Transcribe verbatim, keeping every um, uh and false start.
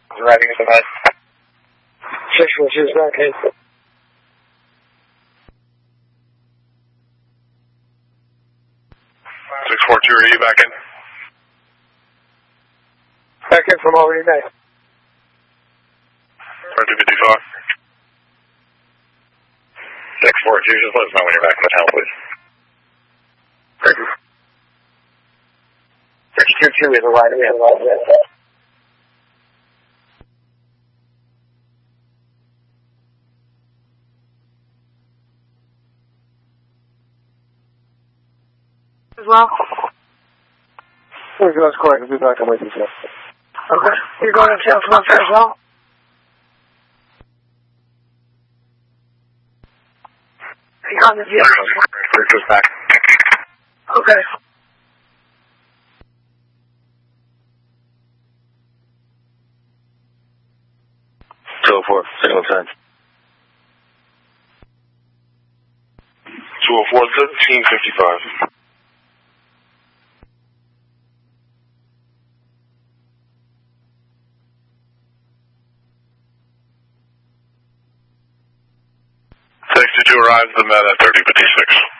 Arriving at the med. six four two is back in. six four two, are you back in? Back in from Albany Bay. Roger fifty-five. six four two, just let us know when you're back in the town, please. six two two is arriving at the med. As well? Okay, that's correct. I'll be back on my detail. Okay. You're going to jail for as well? You're on the jail. Rick is back. Okay. two oh four, signal ten. two oh four, thirteen fifty-five. sixty-two arrives the med at thirty fifty-six.